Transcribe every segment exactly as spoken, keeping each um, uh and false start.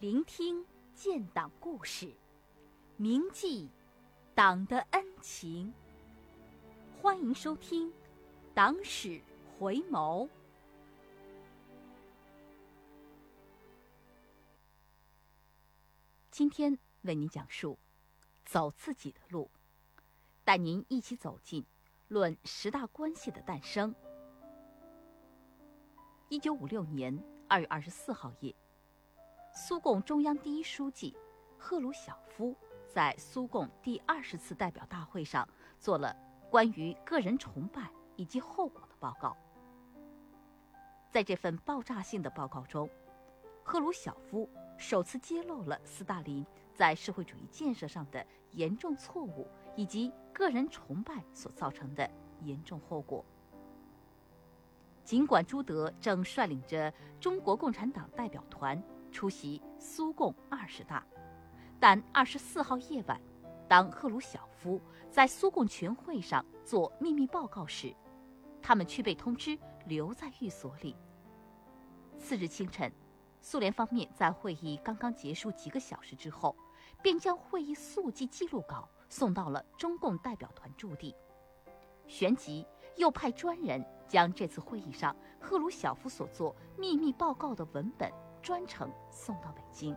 聆听建党故事，铭记党的恩情。欢迎收听《党史回眸》。今天为您讲述走自己的路，带您一起走进论十大关系的诞生。一九五六年二月二十四号夜，苏共中央第一书记赫鲁晓夫在苏共第二十次代表大会上做了关于个人崇拜以及后果的报告。在这份爆炸性的报告中，赫鲁晓夫首次揭露了斯大林在社会主义建设上的严重错误以及个人崇拜所造成的严重后果。尽管朱德正率领着中国共产党代表团出席苏共二十大，但二十四号夜晚，当赫鲁晓夫在苏共全会上做秘密报告时，他们却被通知留在寓所里。次日清晨，苏联方面在会议刚刚结束几个小时之后，便将会议速记记录稿送到了中共代表团驻地。旋即又派专人将这次会议上赫鲁晓夫所做秘密报告的文本专程送到北京。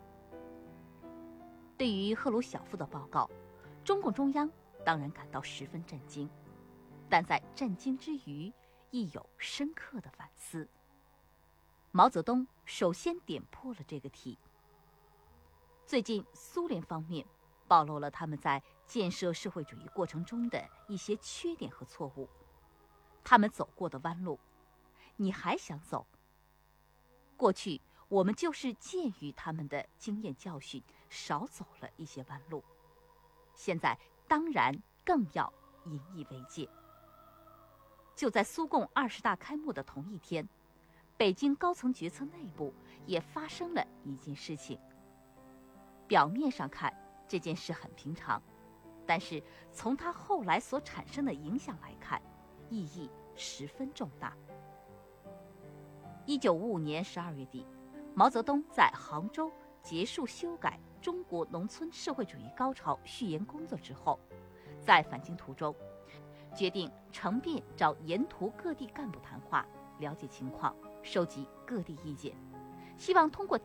对于赫鲁晓夫的报告，中共中央当然感到十分震惊，但在震惊之余，亦有深刻的反思。毛泽东首先点破了这个题。最近苏联方面暴露了他们在建设社会主义过程中的一些缺点和错误，他们走过的弯路，你还想走？过去我们就是鉴于他们的经验教训，少走了一些弯路，现在当然更要引以为戒。就在苏共二十大开幕的同一天，北京高层决策内部也发生了一件事情。表面上看，这件事很平常，但是从它后来所产生的影响来看，意义十分重大。一九五五年十二月底，毛泽东在杭州结束修改《中国农村社会主义高潮序言》工作之后，在返京途中，决定乘便找沿途各地干部谈话，了解情况，收集各地意见，希望通过